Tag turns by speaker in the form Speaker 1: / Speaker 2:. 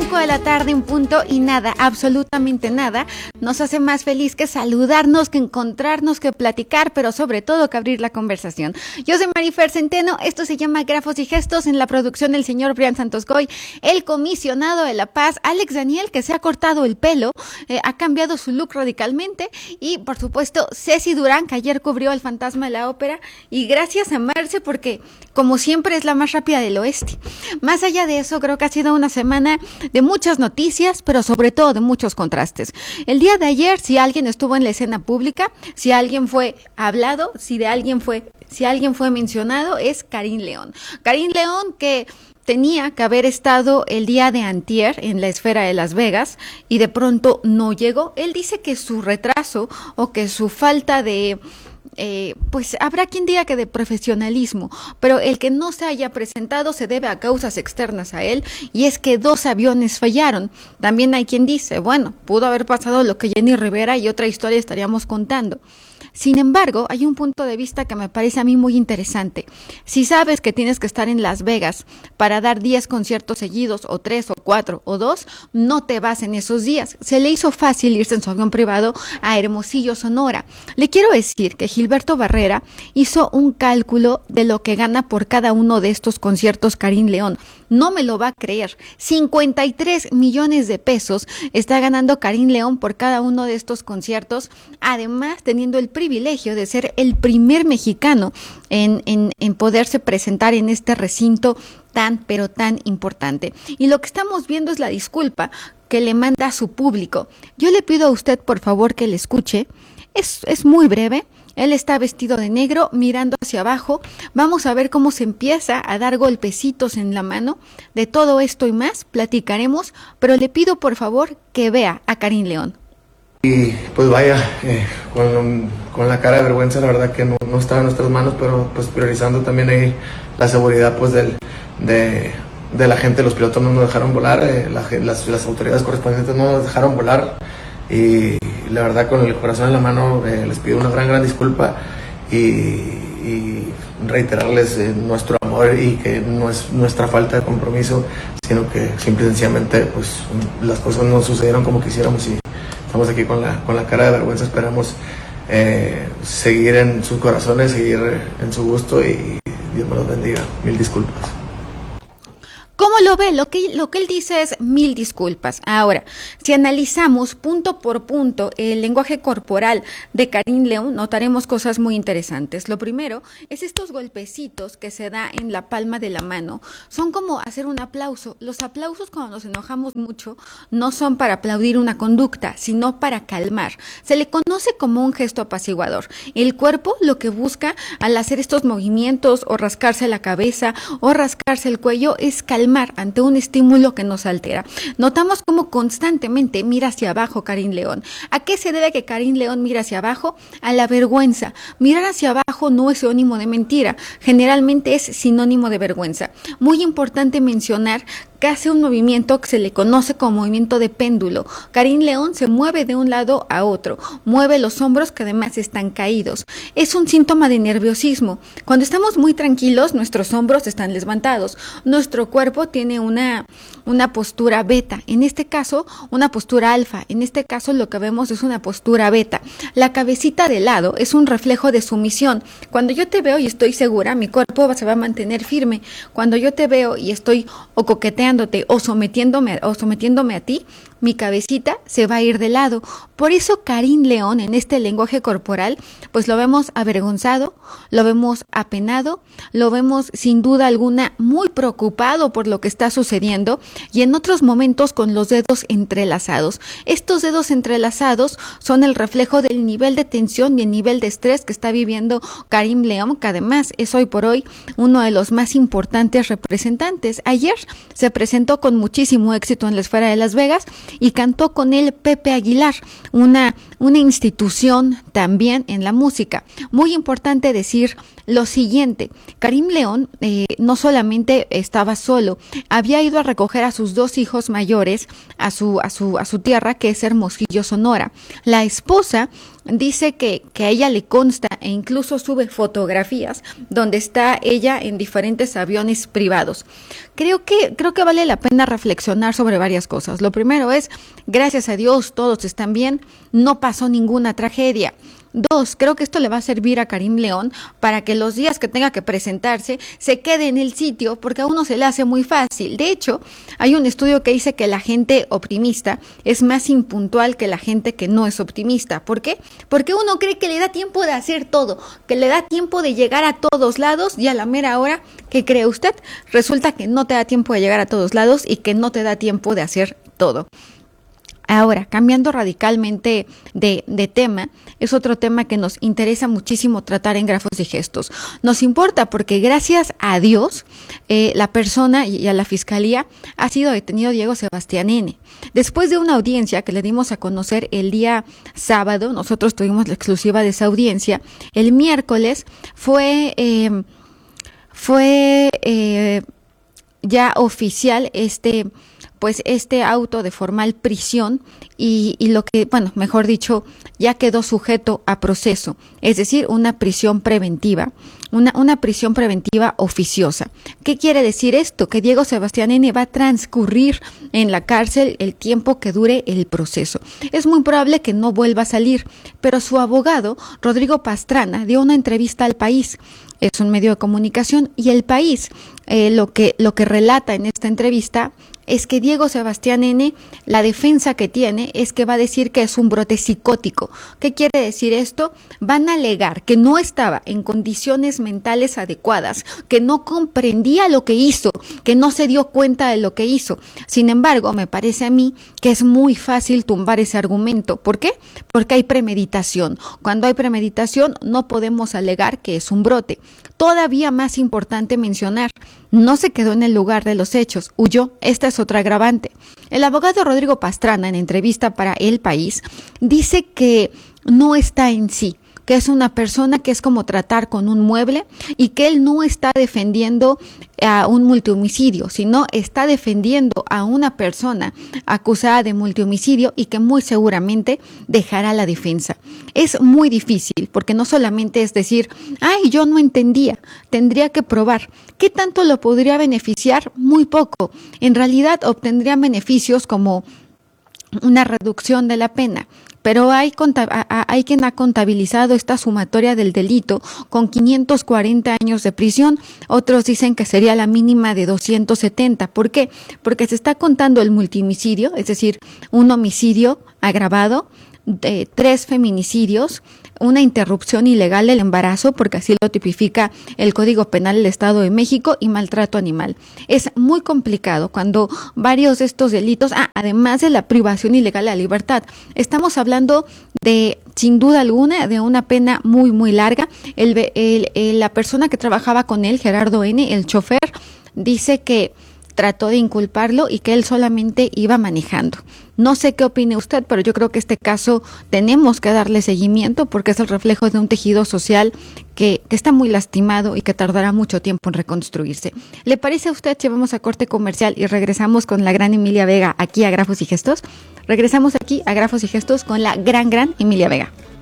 Speaker 1: 5 de la tarde en punto y nada, absolutamente nada, nos hace más feliz que saludarnos, que encontrarnos, que platicar, pero sobre todo que abrir la conversación. Yo soy Marifer Centeno, esto se llama Grafos y Gestos, en la producción del señor Brian Santos Goy, el comisionado de La Paz, Alex Daniel, que se ha cortado el pelo, ha cambiado su look radicalmente, y por supuesto Ceci Durán, que ayer cubrió El Fantasma de la Ópera, y gracias a Marce porque como siempre es la más rápida del oeste. Más allá de eso, creo que ha sido una semana de muchas noticias, pero sobre todo de muchos contrastes. El día de ayer, si alguien estuvo en la escena pública, si alguien fue hablado, si alguien fue mencionado, es Karim León. Karim León, que tenía que haber estado el día de antier en la esfera de Las Vegas y de pronto no llegó. Él dice que su retraso o que su falta de pues habrá quien diga que de profesionalismo, pero el que no se haya presentado se debe a causas externas a él, y es que 2 aviones fallaron. También hay quien dice, bueno, pudo haber pasado lo que Jenny Rivera y otra historia estaríamos contando. Sin embargo, hay un punto de vista que me parece a mí muy interesante. Si sabes que tienes que estar en Las Vegas para dar 10 conciertos seguidos, o 3, o 4, o 2, no te vas en esos días. Se le hizo fácil irse en su avión privado a Hermosillo, Sonora. Le quiero decir que Gilberto Barrera hizo un cálculo de lo que gana por cada uno de estos conciertos Karim León. No me lo va a creer. 53 millones de pesos está ganando Karim León por cada uno de estos conciertos, además teniendo el privilegio de ser el primer mexicano en poderse presentar en este recinto pero tan importante. Y lo que estamos viendo es la disculpa que le manda a su público. Yo le pido a usted, por favor, que le escuche. Es muy breve. Él está vestido de negro, mirando hacia abajo. Vamos a ver cómo se empieza a dar golpecitos en la mano. De todo esto y más platicaremos, pero le pido por favor que vea a Karim León.
Speaker 2: Y pues vaya, con la cara de vergüenza, la verdad que no estaba en nuestras manos, pero pues priorizando también ahí la seguridad pues de la gente. Los pilotos no nos dejaron volar, las autoridades correspondientes no nos dejaron volar, y la verdad con el corazón en la mano les pido una gran disculpa y reiterarles nuestro amor, y que no es nuestra falta de compromiso, sino que simple y sencillamente pues las cosas no sucedieron como quisiéramos, y estamos aquí con la cara de vergüenza. Esperamos seguir en sus corazones, seguir en su gusto, y Dios me los bendiga. Mil disculpas.
Speaker 1: ¿Cómo lo ve? Lo que él dice es mil disculpas. Ahora, si analizamos punto por punto el lenguaje corporal de Karim León, notaremos cosas muy interesantes. Lo primero es estos golpecitos que se da en la palma de la mano. Son como hacer un aplauso. Los aplausos cuando nos enojamos mucho no son para aplaudir una conducta, sino para calmar. Se le conoce como un gesto apaciguador. El cuerpo lo que busca al hacer estos movimientos, o rascarse la cabeza, o rascarse el cuello, es calmar ante un estímulo que nos altera. Notamos cómo constantemente mira hacia abajo Karim León. ¿A qué se debe que Karim León mira hacia abajo? A la vergüenza. Mirar hacia abajo no es sinónimo de mentira, generalmente es sinónimo de vergüenza. Muy importante mencionar que hace un movimiento que se le conoce como movimiento de péndulo. Karim León se mueve de un lado a otro, mueve los hombros que además están caídos. Es un síntoma de nerviosismo. Cuando estamos muy tranquilos, nuestros hombros están levantados, nuestro cuerpo tiene una postura beta, en este caso una postura alfa, en este caso lo que vemos es una postura beta. La cabecita de lado es un reflejo de sumisión. Cuando yo te veo y estoy segura, mi cuerpo se va a mantener firme. Cuando yo te veo y estoy o coqueteándote o sometiéndome a ti, mi cabecita se va a ir de lado. Por eso Karim León en este lenguaje corporal, pues lo vemos avergonzado, lo vemos apenado, lo vemos sin duda alguna muy preocupado por lo que está sucediendo, y en otros momentos con los dedos entrelazados. Estos dedos entrelazados son el reflejo del nivel de tensión y el nivel de estrés que está viviendo Karim León, que además es hoy por hoy uno de los más importantes representantes. Ayer se presentó con muchísimo éxito en la esfera de Las Vegas y cantó con él Pepe Aguilar, una institución también en la música. Muy importante decir lo siguiente: Karim León no solamente estaba solo, había ido a recoger a sus 2 hijos mayores a su tierra, que es Hermosillo, Sonora. La esposa dice que a ella le consta e incluso sube fotografías donde está ella en diferentes aviones privados. Creo que vale la pena reflexionar sobre varias cosas. Lo primero es, gracias a Dios, todos están bien, no pasó ninguna tragedia. 2, creo que esto le va a servir a Karim León para que los días que tenga que presentarse se quede en el sitio, porque a uno se le hace muy fácil. De hecho, hay un estudio que dice que la gente optimista es más impuntual que la gente que no es optimista. ¿Por qué? Porque uno cree que le da tiempo de hacer todo, que le da tiempo de llegar a todos lados, y a la mera hora, ¿qué cree usted? Resulta que no te da tiempo de llegar a todos lados y que no te da tiempo de hacer todo. Ahora, cambiando radicalmente de tema, es otro tema que nos interesa muchísimo tratar en Grafos y Gestos. Nos importa porque gracias a Dios, la persona y a la fiscalía ha sido detenido Diego Sebastián N. Después de una audiencia que le dimos a conocer el día sábado, nosotros tuvimos la exclusiva de esa audiencia, el miércoles fue ya oficial este auto de formal prisión y lo que, mejor dicho, ya quedó sujeto a proceso, es decir, una prisión preventiva, una prisión preventiva oficiosa. ¿Qué quiere decir esto? Que Diego Sebastián N. va a transcurrir en la cárcel el tiempo que dure el proceso. Es muy probable que no vuelva a salir, pero su abogado, Rodrigo Pastrana, dio una entrevista al País. Es un medio de comunicación, y el País lo que relata en esta entrevista es que Diego Sebastián N., la defensa que tiene es que va a decir que es un brote psicótico. ¿Qué quiere decir esto? Van a alegar que no estaba en condiciones mentales adecuadas, que no comprendía lo que hizo, que no se dio cuenta de lo que hizo. Sin embargo, me parece a mí que es muy fácil tumbar ese argumento. ¿Por qué? Porque hay premeditación. Cuando hay premeditación no podemos alegar que es un brote. Todavía más importante mencionar, no se quedó en el lugar de los hechos, huyó. Esta es otra agravante. El abogado Rodrigo Pastrana, en entrevista para El País, dice que no está en sí, que es una persona que es como tratar con un mueble, y que él no está defendiendo a un multihomicidio, sino está defendiendo a una persona acusada de multihomicidio y que muy seguramente dejará la defensa. Es muy difícil, porque no solamente es decir, ay, yo no entendía, tendría que probar. ¿Qué tanto lo podría beneficiar? Muy poco. En realidad obtendría beneficios como una reducción de la pena, pero hay quien ha contabilizado esta sumatoria del delito con 540 años de prisión. Otros dicen que sería la mínima de 270. ¿Por qué? Porque se está contando el multihomicidio, es decir, un homicidio agravado, 3 feminicidios, una interrupción ilegal del embarazo, porque así lo tipifica el Código Penal del Estado de México, y maltrato animal. Es muy complicado cuando varios de estos delitos, además de la privación ilegal de la libertad, estamos hablando de, sin duda alguna, de una pena muy, muy larga. La persona que trabajaba con él, Gerardo N., el chofer, dice que trató de inculparlo y que él solamente iba manejando. No sé qué opine usted, pero yo creo que este caso tenemos que darle seguimiento, porque es el reflejo de un tejido social que está muy lastimado y que tardará mucho tiempo en reconstruirse. ¿Le parece a usted si vamos a corte comercial y regresamos con la gran Emilia Vega aquí a Grafos y Gestos? Regresamos aquí a Grafos y Gestos con la gran Emilia Vega.